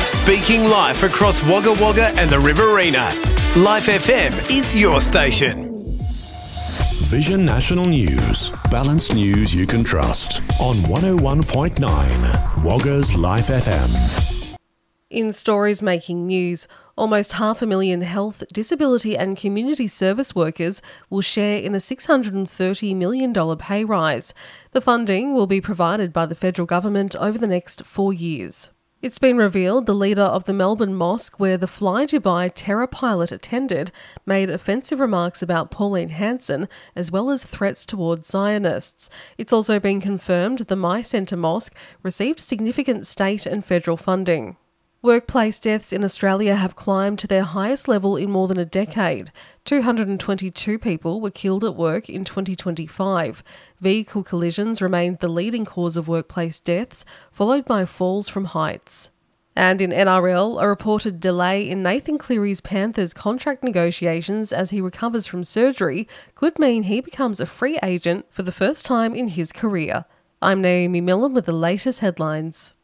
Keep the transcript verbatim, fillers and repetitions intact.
Speaking live across Wagga Wagga and the Riverina, Life F M is your station. Vision National News. Balanced news you can trust. On one oh one point nine, Wagga's Life F M. In stories making news, almost half a million health, disability and community service workers will share in a six hundred thirty million dollars pay rise. The funding will be provided by the federal government over the next four years. It's been revealed the leader of the Melbourne mosque where the Fly Dubai terror pilot attended made offensive remarks about Pauline Hanson as well as threats towards Zionists. It's also been confirmed the My Centre Mosque received significant state and federal funding. Workplace deaths in Australia have climbed to their highest level in more than a decade. two hundred twenty-two people were killed at work in twenty twenty-five. Vehicle collisions remained the leading cause of workplace deaths, followed by falls from heights. And in N R L, a reported delay in Nathan Cleary's Panthers contract negotiations as he recovers from surgery could mean he becomes a free agent for the first time in his career. I'm Naomi Millen with the latest headlines.